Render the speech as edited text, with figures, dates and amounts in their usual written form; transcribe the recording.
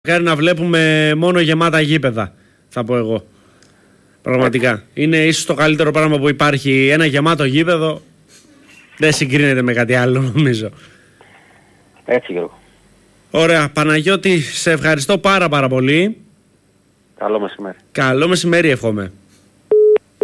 Μακάρι να βλέπουμε μόνο γεμάτα γήπεδα, θα πω εγώ. Πραγματικά. Είναι ίσως το καλύτερο πράγμα που υπάρχει. Ένα γεμάτο γήπεδο δεν συγκρίνεται με κάτι άλλο, νομίζω. Έτσι, Γιώργο. Ωραία. Παναγιώτη, σε ευχαριστώ πάρα πολύ. Καλό μεσημέρι. Καλό μεσημέρι, εύχομαι.